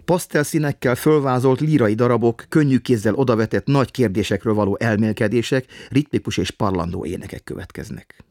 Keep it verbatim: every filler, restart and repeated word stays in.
Pasztelszínekkel fölvázolt lírai darabok, könnyű kézzel odavetett nagy kérdésekről való elmélkedések, ritmikus és parlandó énekek következnek.